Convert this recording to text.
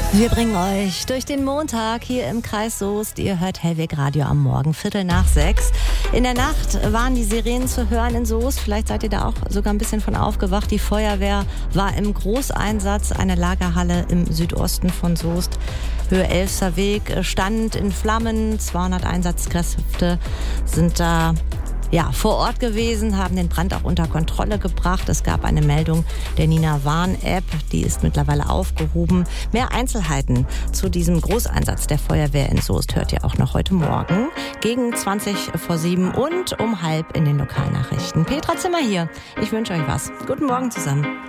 Wir bringen euch durch den Montag hier im Kreis Soest. Ihr hört Hellweg Radio am Morgen, 5:45. In der Nacht waren die Sirenen zu hören in Soest. Vielleicht seid ihr da auch sogar ein bisschen von aufgewacht. Die Feuerwehr war im Großeinsatz. Eine Lagerhalle im Südosten von Soest, Höhe Elfser Weg, stand in Flammen. 200 Einsatzkräfte sind da vor Ort gewesen, haben den Brand auch unter Kontrolle gebracht. Es gab eine Meldung der Nina Warn-App, die ist mittlerweile aufgehoben. Mehr Einzelheiten zu diesem Großeinsatz der Feuerwehr in Soest hört ihr auch noch heute Morgen gegen 7:20 und um 6:30 in den Lokalnachrichten. Petra Zimmer hier. Ich wünsche euch was. Guten Morgen zusammen.